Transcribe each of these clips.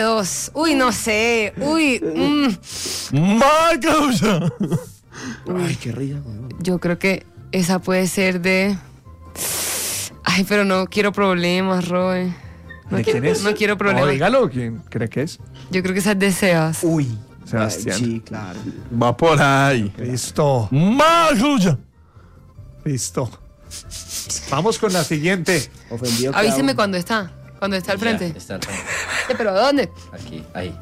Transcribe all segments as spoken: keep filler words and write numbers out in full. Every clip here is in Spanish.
Dos. Uy, no sé. Uy. Mm. ¡Macarulla! Ay, qué risa, weón. Yo creo que esa puede ser de... Ay, pero no quiero problemas, Roe. No ¿De quiero, quién es? No quiero No, problemas. dígalo, ¿quién cree que es? Yo creo que esa es de Sebas. Uy. Sebastián. Ay, sí, claro. Va por ahí. Listo, ¡Macarulla! listo. Vamos con la siguiente. Ofendido. cada Avíseme uno. cuando está. Cuando está al Ya, frente. está al frente. Eh, ¿Pero a dónde? Aquí, ahí.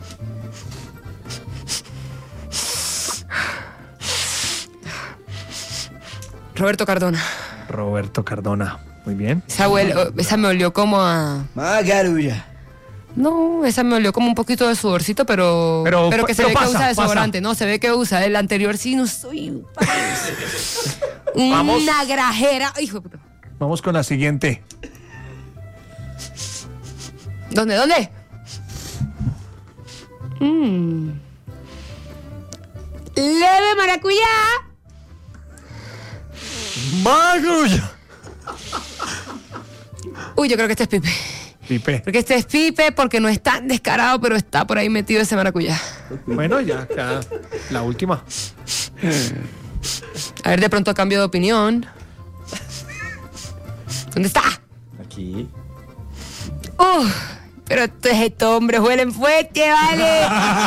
Roberto Cardona. Roberto Cardona. Muy bien. Esa, huele- esa me olió como a... Macarulla. No, esa me olió como un poquito de sudorcito, pero... Pero- que se pero ve pasa, que usa pasa. desodorante. No, se ve que usa. El anterior sí, no soy... Vamos. Una grajera. Hijo de puta. Vamos con la siguiente. ¿Dónde, dónde? Mm. Leve maracuyá. ¡Macarulla! Uy, yo creo que este es Pipe. Pipe. Creo que este es Pipe porque no es tan descarado, pero está por ahí metido ese maracuyá. Bueno, ya, ya. La última. A ver, de pronto cambio de opinión. ¿Dónde está? Aquí. Uh, pero estos, estos hombres huelen fuerte, ¿vale?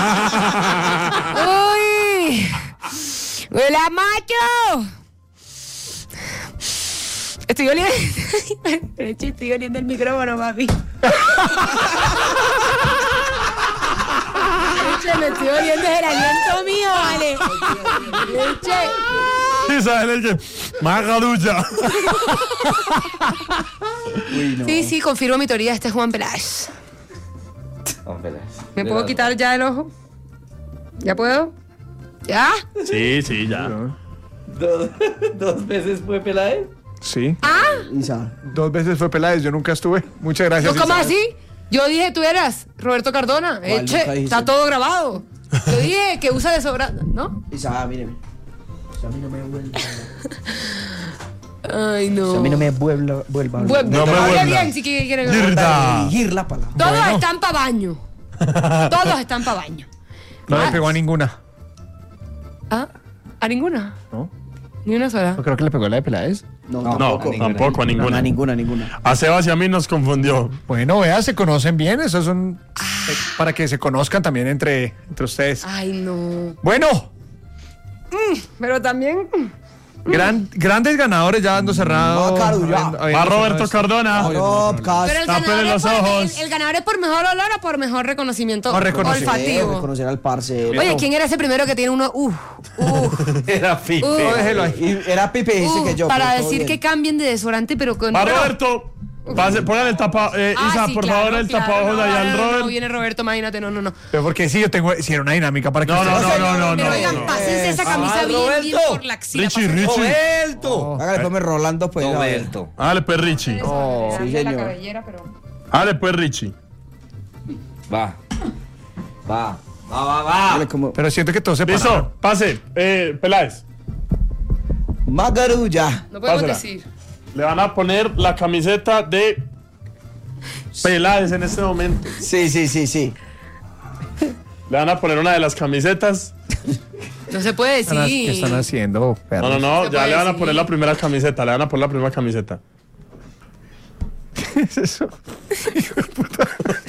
¡Uy! ¡Huele a macho! Estoy oliendo. Leche, estoy oliendo el micrófono, papi. Leche, me estoy oliendo el aliento mío, ¿vale? Leche. ¿Y sabes el que? ¡Macarulla! Uy, no. Sí, sí, confirmo mi teoría. Este es Juan Peláez. Hombre. ¿Me puedo quitar ya el ojo? ¿Ya puedo? ¿Ya? Sí, sí, ya. ¿Dos, dos veces fue Peláez? Sí. Isa. Dos veces fue Peláez, yo nunca estuve. Muchas gracias. ¿No, cómo Isabel. así? Yo dije, tú eras Roberto Cardona. ¿Cuál Eche, nunca dijiste? está todo grabado. Yo dije que usa desodorante, ¿no? Isa, míreme. Isa, a mí no me vuelva. Ay, no. Isa, a mí no me vuelva. vuelva a hablar. Vuelve, No me hable vuelva. bien si quiere. quiere- Yerda. Dirigir la palabra. Todos Bueno. están para baño. Todos están para baño. No le Ah, pegó a ninguna. ¿Ah? ¿A ninguna? ¿No? Ni una sola. No creo que le pegó a la de Peláez. No, No, No, tampoco. ninguna. tampoco, a No, ninguna. a ninguna, ninguna. A Sebas y a mí nos confundió. Bueno, vea, se conocen bien. Eso es un. eh, para que se conozcan también entre, entre ustedes. Ay, no. Bueno, Pero también. gran, grandes ganadores ya dando cerrado. Macarulla. habiendo- habiendo Va cerrado Roberto esto. Cardona. Podcast. Pero el Tápele ganador, es los por, ojos. el, el ganador es por mejor olor o por mejor reconocimiento No, reconocer, olfativo. Reconocer al parcero. Oye, ¿quién era ese primero que tiene uno? Uh, uh, Era Pipe. uh, Déjelo ahí. Y era Pipe, dice uh, que yo. para pero todo decir bien. que cambien de desodorante, pero con. Va pero- Roberto. Pase, pongan el tapa. Eh, Ah, Isa, sí, por claro, favor, el claro, tapabojos no, allá al no, no, Robert. no, viene Roberto, imagínate, no, no, no. Pero porque sí, yo tengo. Si era una dinámica para que No, ustedes- no, no, no, no, Pero no. oigan, no. pásense esa camisa Ah, bien, bien Roberto. por la axila. Richie, pásense. Richie. Roberto. Hágale, ponme Rolando, pues. a ver. Roberto. Dale, pues, Richie. Oh, sí, darle la señor. cabellera, pero- Dale, pues, Richie. Va. Va. Va, va, va. Hágale como. Pero siento que todos se pararon. Listo, pase. Eh, Peláez. Macarulla. No podemos Pásala. decir. Le van a poner la camiseta de Peláez en este momento. Sí, sí, sí, sí. Le van a poner una de las camisetas. No se puede ¿Qué están ha- decir. ¿Qué están haciendo, No, perros? no, no, Se ya puede le van a decir. poner la primera camiseta. Le van a poner la primera camiseta. ¿Qué es eso? Hijo de puta.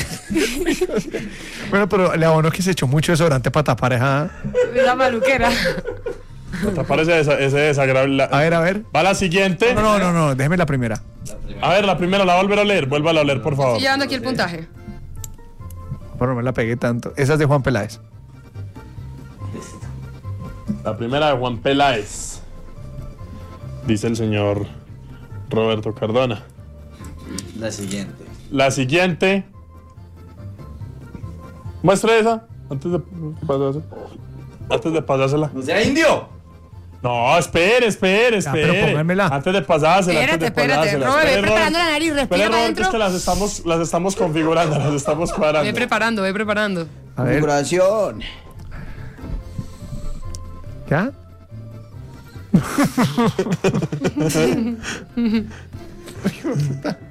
Bueno, pero le abono que se echó mucho desodorante para tapar esa. La maluquera. ¿Te parece esa- ese desagradable? A ver, a ver. Va la siguiente. No, no, no, no, déjeme la primera. A ver, la primera la voy a volver a leer. Vuélvala a leer, por favor. Estoy llevando aquí el puntaje. Por no me la pegué tanto. Esa es de Juan Peláez. La primera de Juan Peláez. Dice el señor Roberto Cardona. La siguiente. La siguiente. Muestre esa. Antes de pasársela. Antes de pasársela. ¡No sea indio! No, espere, espere, Ya, pero espere. póngamela. Antes de pasársela. Espérate, antes de espérate. pasársela. Robert, ve Espere, preparando Robert. la nariz, respira Espere, para Robert, que es adentro. que las estamos, las estamos configurando, las estamos cuadrando. Ve preparando, ve preparando. A ver. Configuración. ¿Ya?